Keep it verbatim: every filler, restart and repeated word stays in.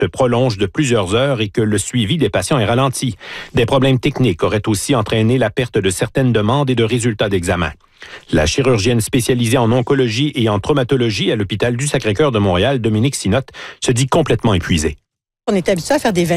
se prolonge de plusieurs heures et que le suivi des patients est ralenti. Des problèmes techniques auraient aussi entraîné la perte de certaines demandes et de résultats d'examen. La chirurgienne spécialisée en oncologie et en traumatologie à l'hôpital du Sacré-Cœur de Montréal, Dominique Sinotte, se dit complètement épuisée. On est habitué à faire des